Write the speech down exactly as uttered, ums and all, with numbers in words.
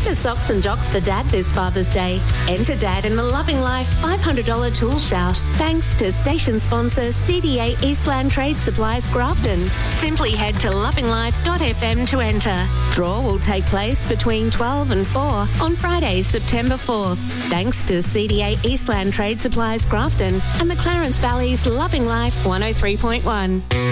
Get a socks and jocks for Dad this Father's Day. Enter Dad in the Loving Life five hundred dollars tool shout, thanks to station sponsor C D A Eastland Trade Supplies Grafton. Simply head to loving life dot f m to enter. Draw will take place between twelve and four on Friday, September fourth. Thanks to C D A Eastland Trade Supplies Grafton and the Clarence Valley's Loving Life one oh three point one.